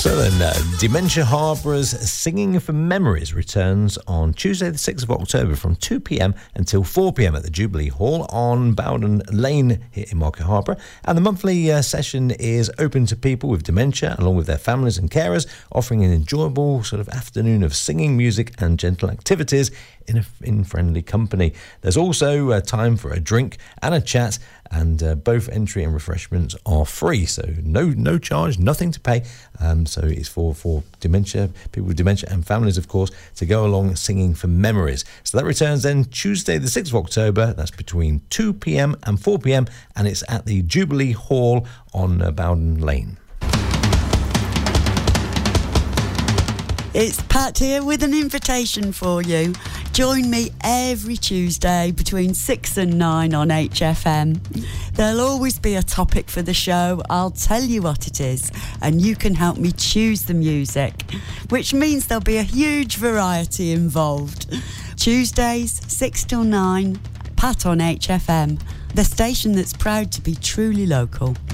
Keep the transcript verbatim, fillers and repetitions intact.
So then, uh, Dementia Harbour's Singing for Memories returns on Tuesday the sixth of October from two p.m. until four p.m. at the Jubilee Hall on Bowden Lane here in Market Harborough. And the monthly uh, session is open to people with dementia along with their families and carers, offering an enjoyable sort of afternoon of singing, music and gentle activities in a in friendly company. There's also uh, time for a drink and a chat, and uh, both entry and refreshments are free, so no no charge, nothing to pay. Um, so it's for, for dementia, people with dementia and families, of course, to go along singing for memories. So that returns then Tuesday the sixth of October. That's between two p.m. and four p.m. and it's at the Jubilee Hall on uh, Bowden Lane. It's Pat here with an invitation for you. Join me every Tuesday between six and nine on H F M. There'll always be a topic for the show. I'll tell you what it is, and you can help me choose the music, which means there'll be a huge variety involved. Tuesdays, six till nine, Pat on H F M, the station that's proud to be truly local.